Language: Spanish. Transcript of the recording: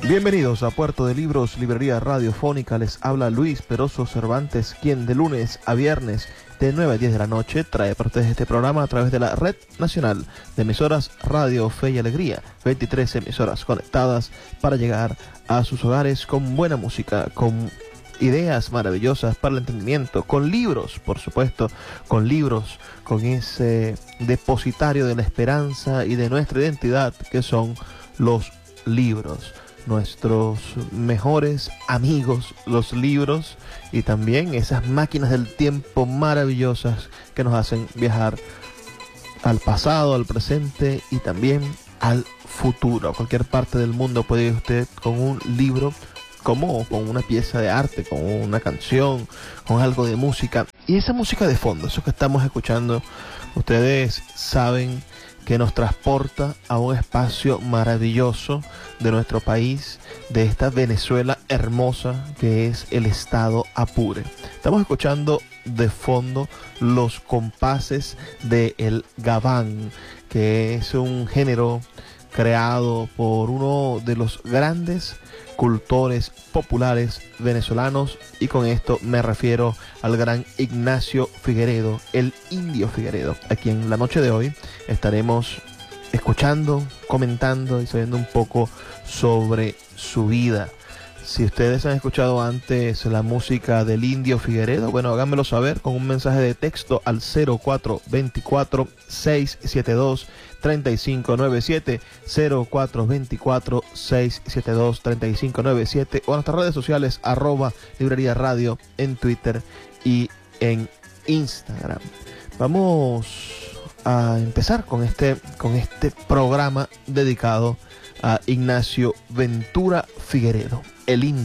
Bienvenidos a Puerto de Libros, librería radiofónica. Les habla Luis Peroso Cervantes, quien de lunes a viernes de 9 a 10 de la noche trae para ustedes este programa a través de la Red Nacional de Emisoras Radio Fe y Alegría. 23 emisoras conectadas para llegar a sus hogares con buena música, con ideas maravillosas para el entendimiento, con libros, por supuesto, con libros, con ese depositario de la esperanza y de nuestra identidad que son los libros. Nuestros mejores amigos, los libros, y también esas máquinas del tiempo maravillosas que nos hacen viajar al pasado, al presente y también al futuro. A cualquier parte del mundo puede ir usted con un libro, como con una pieza de arte, con una canción, con algo de música. Y esa música de fondo, eso que estamos escuchando, ustedes saben que nos transporta a un espacio maravilloso de nuestro país, de esta Venezuela hermosa que es el estado Apure. Estamos escuchando de fondo los compases de el gabán, que es un género creado por uno de los grandes cultores populares venezolanos, y con esto me refiero al gran Ignacio Figueredo, el Indio Figueredo, a quien la noche de hoy estaremos escuchando, comentando y sabiendo un poco sobre su vida. Si ustedes han escuchado antes la música del Indio Figueredo, bueno, háganmelo saber con un mensaje de texto al 0424-672-3597, 0424-672-3597, o a nuestras redes sociales, @librería radio en Twitter y en Instagram. Vamos a empezar con este programa dedicado a Ignacio Ventura Figueredo, el Indio.